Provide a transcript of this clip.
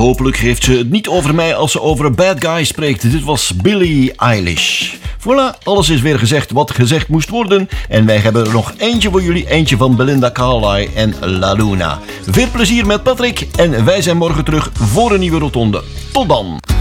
hopelijk heeft ze het niet over mij als ze over een bad guy spreekt. Dit was Billie Eilish. Voilà, alles is weer gezegd wat gezegd moest worden. En wij hebben er nog eentje voor jullie. Eentje van Belinda Carlisle en La Luna. Veel plezier met Patrick. En wij zijn morgen terug voor een nieuwe rotonde. Tot dan.